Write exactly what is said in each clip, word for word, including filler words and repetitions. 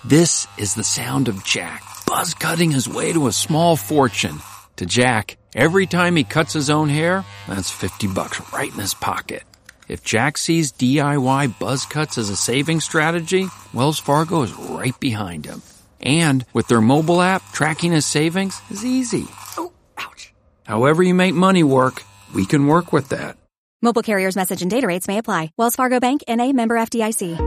This is the sound of Jack, buzz cutting his way to a small fortune. To Jack, every time he cuts his own hair, that's fifty bucks right in his pocket. If Jack sees D I Y buzz cuts as a saving strategy, Wells Fargo is right behind him. And with their mobile app, tracking his savings is easy. Oh, ouch. However you make money work, we can work with that. Mobile carriers' message and data rates may apply. Wells Fargo Bank, N A, member F D I C.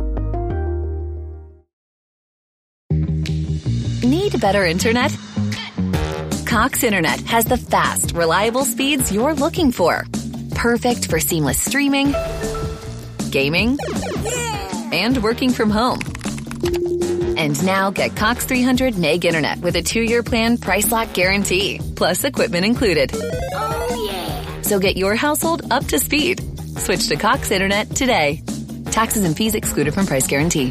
Need better internet? Cox Internet has the fast, reliable speeds you're looking for. Perfect for seamless streaming, gaming, and working from home. And now get Cox three hundred meg internet with a two-year plan price lock guarantee, plus equipment included. Oh, yeah. So get your household up to speed. Switch to Cox Internet today. Taxes and fees excluded from price guarantee.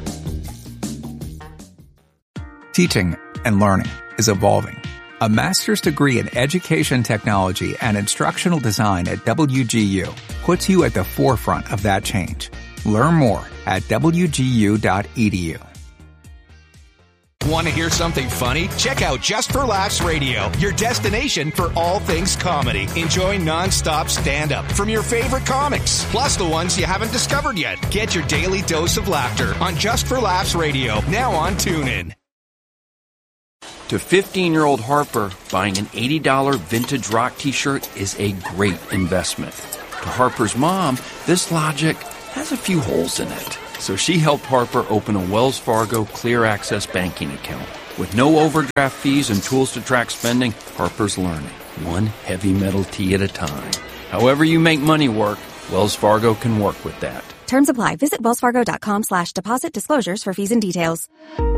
Teaching and learning is evolving. A master's degree in education technology and instructional design at W G U puts you at the forefront of that change. Learn more at w g u dot e d u. Want to hear something funny? Check out Just for Laughs Radio, your destination for all things comedy. Enjoy non-stop stand-up from your favorite comics, plus the ones you haven't discovered yet. Get your daily dose of laughter on Just for Laughs Radio, now on TuneIn. To fifteen-year-old Harper, buying an eighty dollars vintage rock t-shirt is a great investment. To Harper's mom, this logic has a few holes in it. So she helped Harper open a Wells Fargo Clear Access banking account. With no overdraft fees and tools to track spending, Harper's learning, one heavy metal tea at a time. However you make money work, Wells Fargo can work with that. Terms apply. Visit wellsfargo.com slash deposit disclosures for fees and details.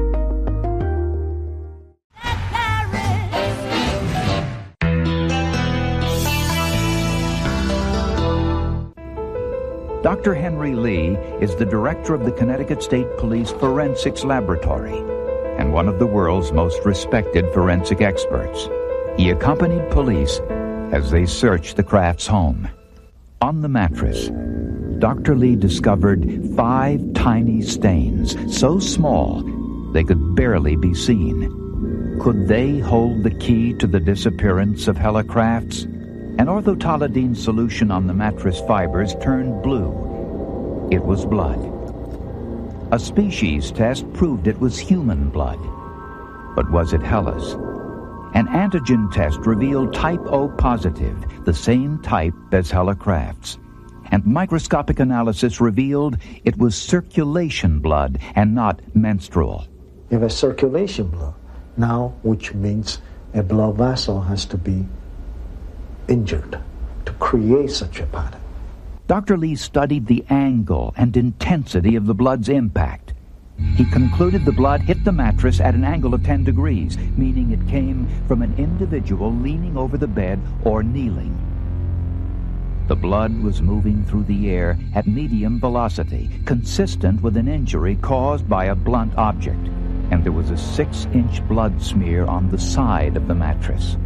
Doctor Henry Lee is the director of the Connecticut State Police Forensics Laboratory and one of the world's most respected forensic experts. He accompanied police as they searched the Crafts' home. On the mattress, Doctor Lee discovered five tiny stains, so small they could barely be seen. Could they hold the key to the disappearance of Hella Crafts? An orthotolidine solution on the mattress fibers turned blue. It was blood. A species test proved it was human blood. But was it Hella's? An antigen test revealed type O positive, the same type as Hella Crafts. And microscopic analysis revealed it was circulation blood and not menstrual. You have a circulation blood now, which means a blood vessel has to be injured to create such a pattern. Doctor Lee studied the angle and intensity of the blood's impact. He concluded the blood hit the mattress at an angle of ten degrees, meaning it came from an individual leaning over the bed or kneeling. The blood was moving through the air at medium velocity, consistent with an injury caused by a blunt object, and there was a six-inch blood smear on the side of the mattress.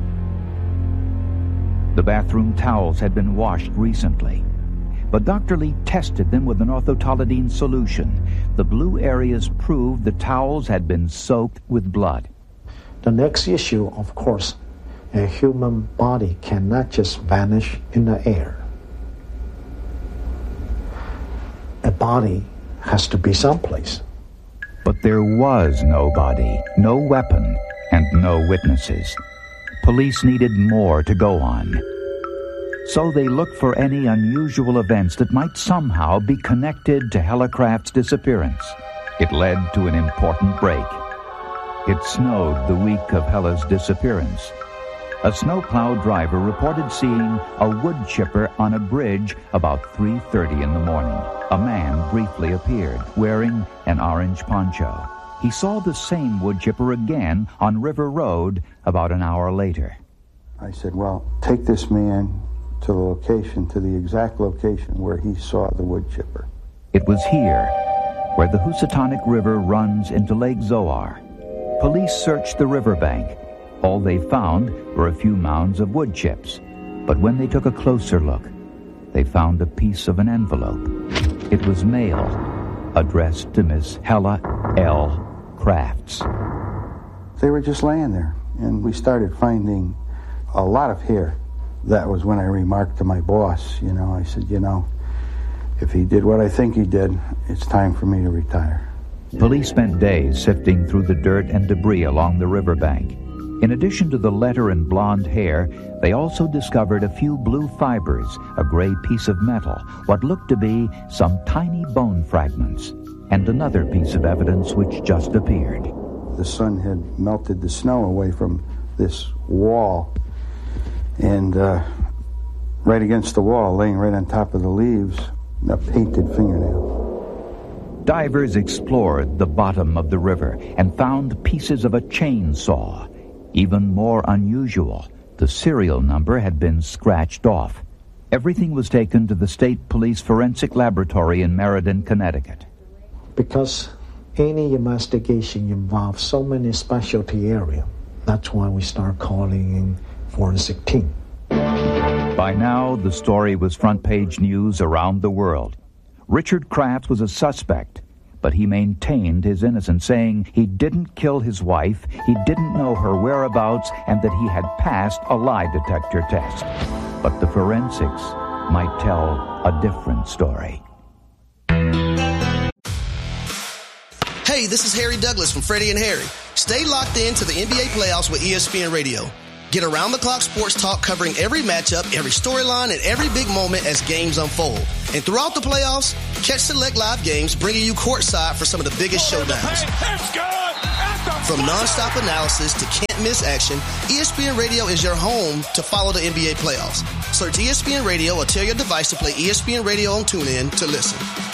The bathroom towels had been washed recently, but Doctor Lee tested them with an orthotolidine solution. The blue areas proved the towels had been soaked with blood. The next issue, of course, a human body cannot just vanish in the air. A body has to be someplace. But there was no body, no weapon, and no witnesses. Police needed more to go on. So they looked for any unusual events that might somehow be connected to Hella Crafts' disappearance. It led to an important break. It snowed the week of Hella's disappearance. A snowplow driver reported seeing a wood chipper on a bridge about three thirty in the morning. A man briefly appeared, wearing an orange poncho. He saw the same wood chipper again on River Road about an hour later. I said, well, take this man to the location, to the exact location where he saw the wood chipper. It was here, where the Housatonic River runs into Lake Zoar. Police searched the riverbank. All they found were a few mounds of wood chips. But when they took a closer look, they found a piece of an envelope. It was mail, addressed to Miss Hella L. Crafts. They were just laying there, and we started finding a lot of hair. That was when I remarked to my boss, you know, I said, you know, if he did what I think he did, it's time for me to retire. Police spent days sifting through the dirt and debris along the riverbank. In addition to the letter and blonde hair, they also discovered a few blue fibers, a gray piece of metal, what looked to be some tiny bone fragments, and another piece of evidence which just appeared. The sun had melted the snow away from this wall, and uh, right against the wall, laying right on top of the leaves, a painted fingernail. Divers explored the bottom of the river and found pieces of a chainsaw. Even more unusual, the serial number had been scratched off. Everything was taken to the State Police Forensic Laboratory in Meriden, Connecticut. Because any investigation involves so many specialty areas, that's why we start calling in forensic team. By now, the story was front-page news around the world. Richard Crafts was a suspect, but he maintained his innocence, saying he didn't kill his wife, he didn't know her whereabouts, and that he had passed a lie detector test. But the forensics might tell a different story. Hey, this is Harry Douglas from Freddie and Harry. Stay locked in to the N B A playoffs with E S P N Radio. Get around-the-clock sports talk covering every matchup, every storyline, and every big moment as games unfold. And throughout the playoffs, catch select live games bringing you courtside for some of the biggest showdowns. From nonstop analysis to can't-miss action, E S P N Radio is your home to follow the N B A playoffs. Search E S P N Radio or tell your device to play E S P N Radio on TuneIn to listen.